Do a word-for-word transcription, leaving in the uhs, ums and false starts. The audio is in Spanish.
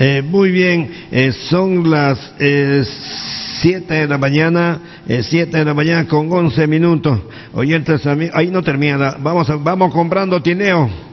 Eh, muy bien, eh, son las eh, siete de la mañana, eh, siete de la mañana con once minutos. Oyentes, ahí no termina, vamos, a, vamos comprando tineo.